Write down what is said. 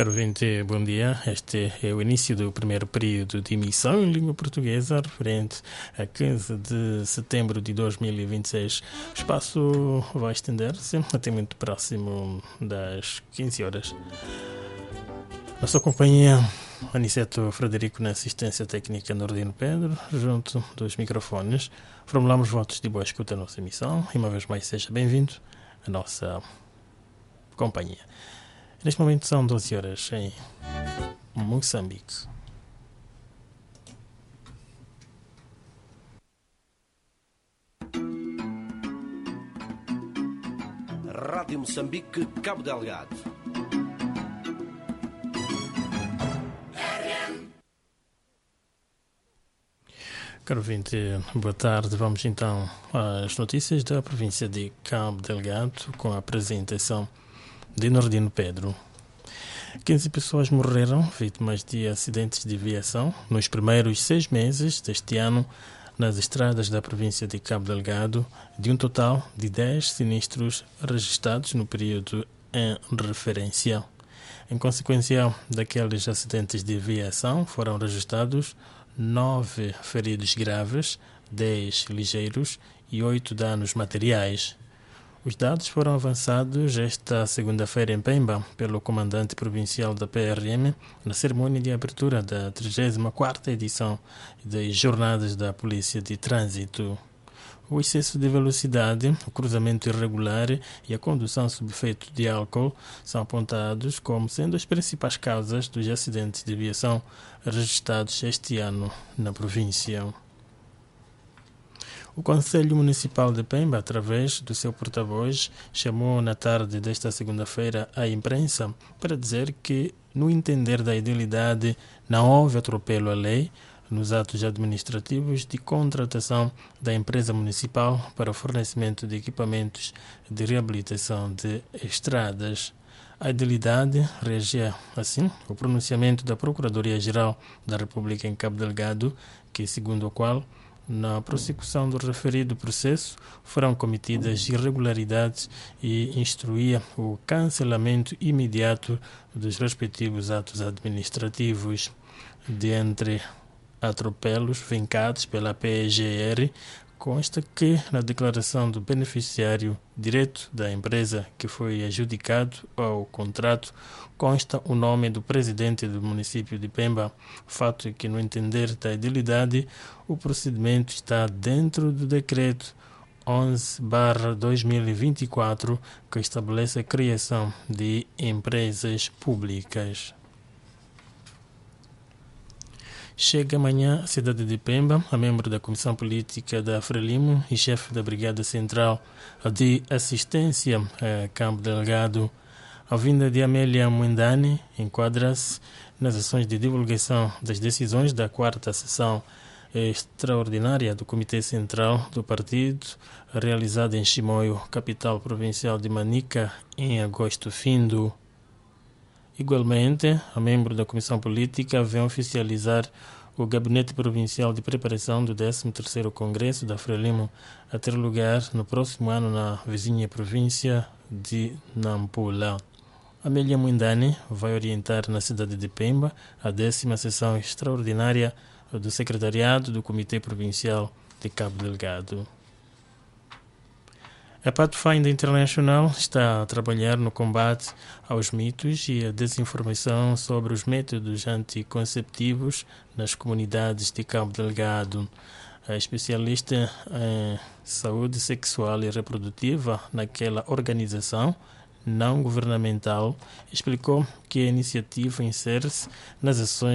Caro ouvinte, bom dia. Este é o início do primeiro período de emissão em língua portuguesa, referente a 15 de setembro de 2026. O espaço vai estender-se até muito próximo das 15 horas. Na sua companhia, Aniceto Frederico na assistência técnica, Nordino Pedro, junto dos microfones. Formulamos votos de boa escuta à nossa emissão e uma vez mais seja bem-vindo à nossa companhia. Neste momento são 12 horas em Moçambique. Rádio Moçambique, Cabo Delgado. Caro ouvinte, boa tarde. Vamos então às notícias da província de Cabo Delgado com a apresentação de Nordino Pedro. 15 pessoas morreram vítimas de acidentes de viação nos primeiros 6 meses deste ano nas estradas da província de Cabo Delgado, de um total de 10 sinistros registrados no período em referência. Em consequência daqueles acidentes de viação, foram registrados 9 feridos graves, 10 ligeiros e 8 danos materiais. Os dados foram avançados esta segunda-feira em Pemba pelo comandante provincial da PRM na cerimônia de abertura da 34ª edição das Jornadas da Polícia de Trânsito. O excesso de velocidade, o cruzamento irregular e a condução sob efeito de álcool são apontados como sendo as principais causas dos acidentes de viação registrados este ano na província. O Conselho Municipal de Pemba, através do seu porta-voz, chamou na tarde desta segunda-feira a imprensa para dizer que, no entender da idilidade, não houve atropelo à lei nos atos administrativos de contratação da empresa municipal para o fornecimento de equipamentos de reabilitação de estradas. A idilidade reagia, assim, ao pronunciamento da Procuradoria-Geral da República em Cabo Delgado, que, segundo o qual, na prossecução do referido processo, foram cometidas irregularidades e instruía o cancelamento imediato dos respectivos atos administrativos. Dentre atropelos vincados pela PGR, consta que na declaração do beneficiário direto da empresa que foi adjudicado ao contrato consta o nome do presidente do município de Pemba, fato que, no entender da idilidade, o procedimento está dentro do decreto 11/2024, que estabelece a criação de empresas públicas. Chega amanhã à cidade de Pemba a membro da Comissão Política da Frelimo e chefe da Brigada Central de Assistência a Cabo Delgado. A vinda de Amélia Mwendani enquadra-se nas ações de divulgação das decisões da 4ª sessão extraordinária do Comitê Central do Partido, realizada em Chimoio, capital provincial de Manica, em agosto findo. Igualmente, a membro da Comissão Política vem oficializar o Gabinete Provincial de Preparação do 13º Congresso da Frelimo a ter lugar no próximo ano na vizinha província de Nampula. Amélia Mwendani vai orientar na cidade de Pemba a 10ª sessão extraordinária do Secretariado do Comitê Provincial de Cabo Delgado. A Pathfinder International está a trabalhar no combate aos mitos e à desinformação sobre os métodos anticonceptivos nas comunidades de Cabo Delgado. A especialista em saúde sexual e reprodutiva naquela organização não governamental explicou que a iniciativa insere-se nas ações